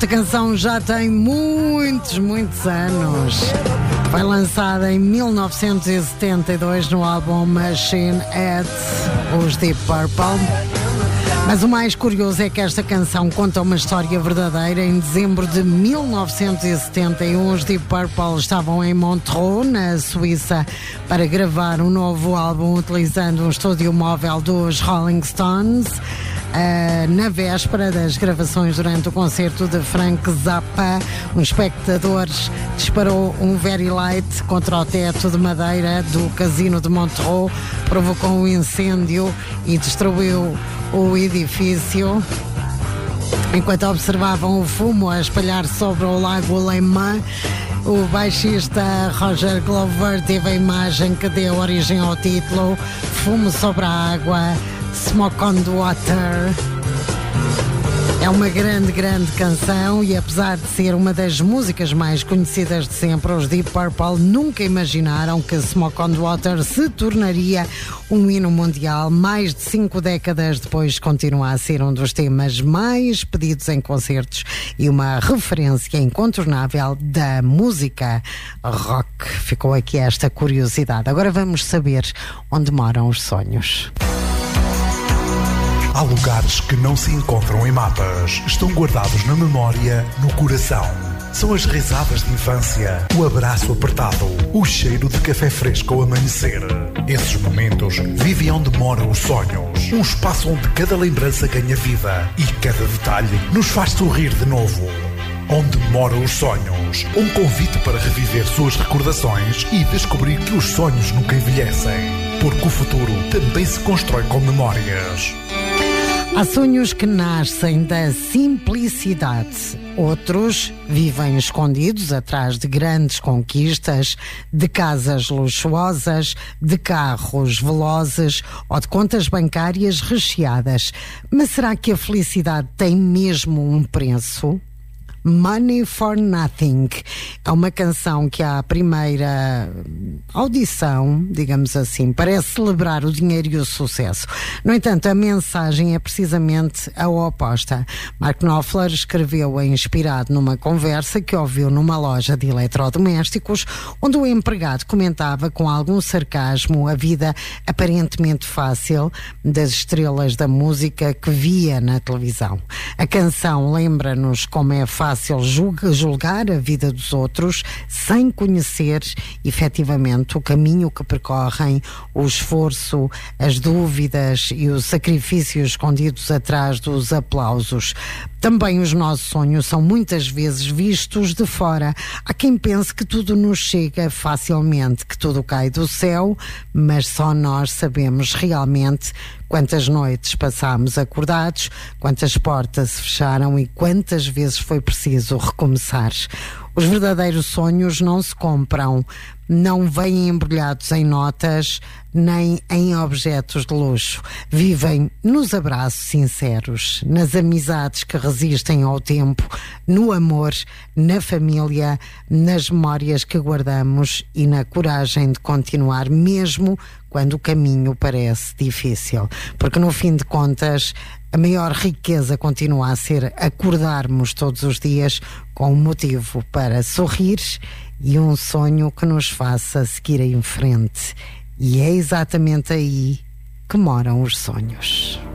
Esta canção já tem muitos anos. Foi lançada em 1972 no álbum Machine Head, os Deep Purple. Mas o mais curioso é que esta canção conta uma história verdadeira. Em dezembro de 1971, os Deep Purple estavam em Montreux, na Suíça, para gravar um novo álbum utilizando um estúdio móvel dos Rolling Stones. Na véspera das gravações, durante o concerto de Frank Zappa, um espectador disparou um Very Light contra o teto de madeira do casino de Montreux, provocou um incêndio e destruiu o edifício. Enquanto observavam o fumo a espalhar-se sobre o lago Léman, o baixista Roger Glover teve a imagem que deu origem ao título, Fumo sobre a Água, Smoke on the Water. É uma grande canção e, apesar de ser uma das músicas mais conhecidas de sempre, os Deep Purple nunca imaginaram que Smoke on the Water se tornaria um hino mundial. Mais de 5 décadas depois, continua a ser um dos temas mais pedidos em concertos e uma referência incontornável da música rock. Ficou aqui esta curiosidade. Agora vamos saber onde moram os sonhos. Há lugares que não se encontram em mapas, estão guardados na memória, no coração. São as risadas de infância, o abraço apertado, o cheiro de café fresco ao amanhecer. Esses momentos vivem onde moram os sonhos. Um espaço onde cada lembrança ganha vida e cada detalhe nos faz sorrir de novo. Onde moram os sonhos. Um convite para reviver suas recordações e descobrir que os sonhos nunca envelhecem. Porque o futuro também se constrói com memórias. Há sonhos que nascem da simplicidade. Outros vivem escondidos atrás de grandes conquistas, de casas luxuosas, de carros velozes ou de contas bancárias recheadas. Mas será que a felicidade tem mesmo um preço? Money for Nothing é uma canção que à primeira audição, digamos assim, parece celebrar o dinheiro e o sucesso. No entanto, a mensagem é precisamente a oposta. Mark Knopfler escreveu-a inspirado numa conversa que ouviu numa loja de eletrodomésticos, onde o empregado comentava com algum sarcasmo a vida aparentemente fácil das estrelas da música que via na televisão. A canção lembra-nos como é fácil julgar a vida dos outros sem conhecer efetivamente o caminho que percorrem, o esforço, as dúvidas e os sacrifícios escondidos atrás dos aplausos. Também os nossos sonhos são muitas vezes vistos de fora. Há quem pense que tudo nos chega facilmente, que tudo cai do céu, mas só nós sabemos realmente quantas noites passámos acordados, quantas portas se fecharam e quantas vezes foi preciso recomeçar. Os verdadeiros sonhos não se compram, não vêm embrulhados em notas nem em objetos de luxo. Vivem nos abraços sinceros, nas amizades que resistem ao tempo, no amor, na família, nas memórias que guardamos e na coragem de continuar mesmo quando o caminho parece difícil. Porque no fim de contas, a maior riqueza continua a ser acordarmos todos os dias com um motivo para sorrir e um sonho que nos faça seguir em frente. E é exatamente aí que moram os sonhos.